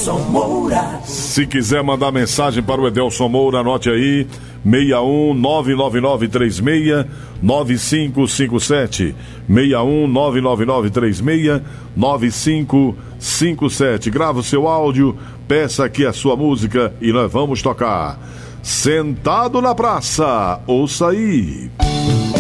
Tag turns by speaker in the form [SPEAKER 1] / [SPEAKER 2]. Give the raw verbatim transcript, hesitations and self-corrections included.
[SPEAKER 1] Edelson Moura.
[SPEAKER 2] Se quiser mandar mensagem para o Edelson Moura, anote aí, seis um nove nove nove três seis nove cinco cinco sete, seis um nove nove nove três seis nove cinco cinco sete. Grava o seu áudio, peça aqui a sua música e nós vamos tocar. Sentado na Praça, ouça aí.